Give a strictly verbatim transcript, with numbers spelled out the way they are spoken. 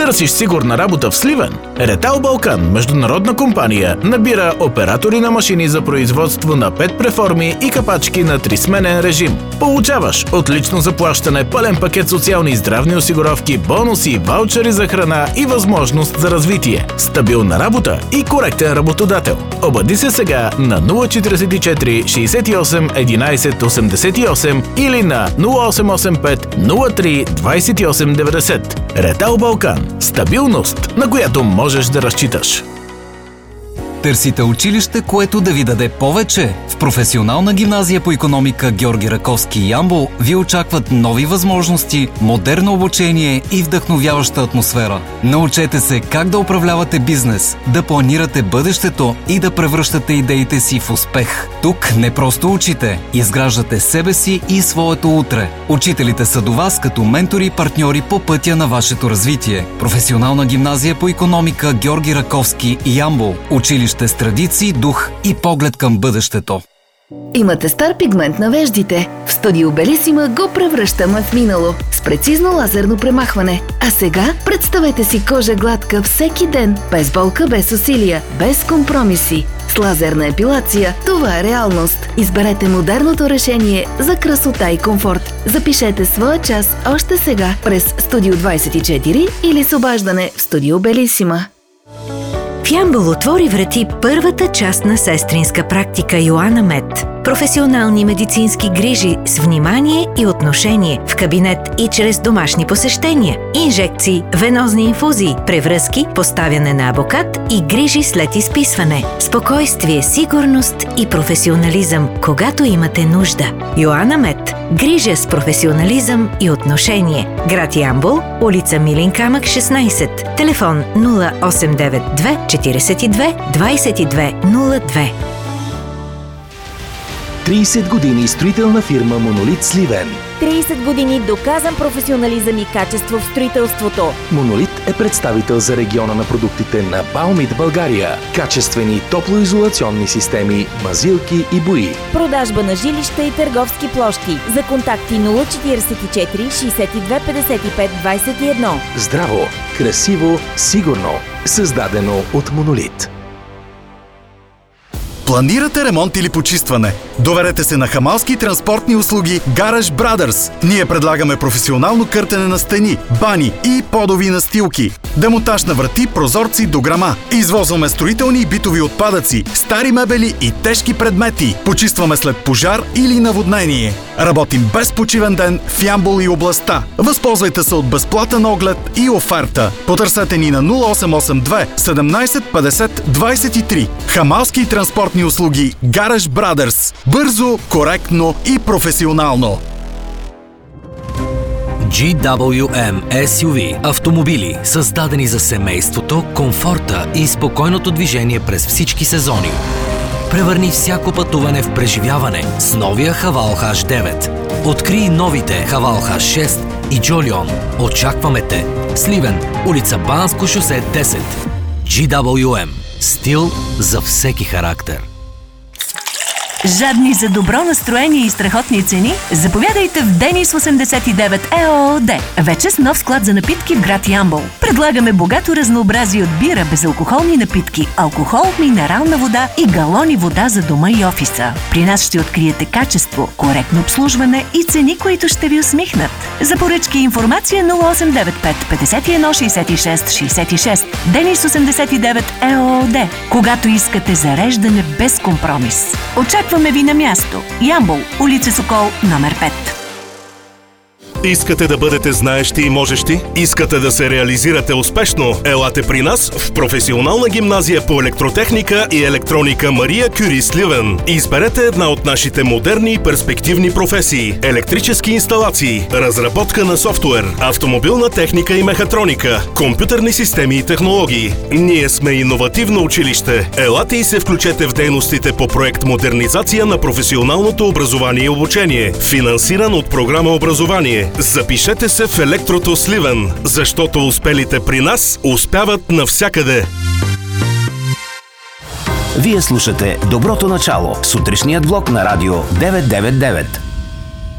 Търсиш сигурна работа в Сливен? Ретал Балкан, международна компания, набира оператори на машини за производство на пет преформи и капачки на трисменен режим. Получаваш отлично заплащане, пълен пакет социални и здравни осигуровки, бонуси, ваучери за храна и възможност за развитие. Стабилна работа и коректен работодател. Обади се сега на нула четиридесет и четири шейсет и осем единайсет осемдесет и осем или на нула осем осем пет нула три двайсет и осем деветдесет. Ретал Балкан. Стабилност, на която можеш да разчиташ. Търсите училище, което да ви даде повече? В Професионална гимназия по икономика Георги Раковски Ямбол ви очакват нови възможности, модерно обучение и вдъхновяваща атмосфера. Научете се как да управлявате бизнес, да планирате бъдещето и да превръщате идеите си в успех. Тук не просто учите, изграждате себе си и своето утре. Учителите са до вас като ментори и партньори по пътя на вашето развитие. Професионална гимназия по икономика Георги Раковски Ямбол. Училище с традиции, дух и поглед към бъдещето. Имате стар пигмент на веждите? В Студио Белисима го превръщаме в минало с прецизно лазерно премахване. А сега представете си кожа гладка всеки ден, без болка, без усилия, без компромиси. С лазерна епилация това е реалност. Изберете модерното решение за красота и комфорт. Запишете своя час още сега през Студио двайсет и четири или с обаждане в Студио Белисима. В Ямбол отвори врати първата частна сестринска практика Йоана Мед. Професионални медицински грижи с внимание и отношение в кабинет и чрез домашни посещения. Инжекции, венозни инфузии, превръзки, поставяне на абокат и грижи след изписване. Спокойствие, сигурност и професионализъм, когато имате нужда. Йоана Мед. Грижа с професионализъм и отношение. Град Ямбол, улица Милин камък шестнайсет. Телефон нула осем девет две четирийсет и две двайсет и две нула две. трийсет години строителна фирма Монолит Сливен. трийсет години доказан професионализъм и качество в строителството. Монолит е представител за региона на продуктите на Баумит България. Качествени топлоизолационни системи, мазилки и бои. Продажба на жилища и търговски площи. За контакти нула четирийсет и четири шейсет и две петдесет и пет двайсет и едно. Здраво, красиво, сигурно. Създадено от Монолит. Планирате ремонт или почистване? Доверете се на хамалски транспортни услуги Garage Brothers. Ние предлагаме професионално къртене на стени, бани и подови настилки. Демонтаж на врати, прозорци, дограма. Извозваме строителни и битови отпадъци, стари мебели и тежки предмети. Почистваме след пожар или наводнение. Работим без почивен ден в Ямбол и областта. Възползвайте се от безплатен оглед и оферта. Потърсете ни на нула осем осем две седемнайсет петдесет двайсет и три. Хамалски транспортни услуги Garage Brothers. Бързо, коректно и професионално. джи дабъл ю ем ес ю ви – автомобили, създадени за семейството, комфорта и спокойното движение през всички сезони. Превърни всяко пътуване в преживяване с новия Хавал Хаш девет. Открий новите Хавал Хаш шест и Джолион. Очакваме те! Сливен, улица Банско шосе десет. джи дабъл ю ем – стил за всеки характер. Жадни за добро настроение и страхотни цени? Заповядайте в Денис осемдесет и девет ЕООД. Вече с нов склад за напитки в град Ямбол. Предлагаме богато разнообразие от бира, безалкохолни напитки, алкохол, минерална вода и галони вода за дома и офиса. При нас ще откриете качество, коректно обслужване и цени, които ще ви усмихнат. За поръчки и информация нула осем девет пет петдесет и едно шейсет и шест шейсет и шест. Денис осемдесет и девет ЕООД. Когато искате зареждане без компромис. Очакваме ви на място. Ямбол, улица Сокол, номер пет. Искате да бъдете знаещи и можещи? Искате да се реализирате успешно? Елате при нас в Професионална гимназия по електротехника и електроника Мария Кюри Сливен. Изберете една от нашите модерни и перспективни професии: електрически инсталации, разработка на софтуер, автомобилна техника и мехатроника, компютърни системи и технологии. Ние сме иновативно училище. Елате и се включете в дейностите по проект Модернизация на професионалното образование и обучение, финансиран от програма Образование. Запишете се в Електрото Сливен, защото успелите при нас успяват навсякъде. Вие слушате Доброто начало, сутрешният влог на Радио деветстотин деветдесет и девет.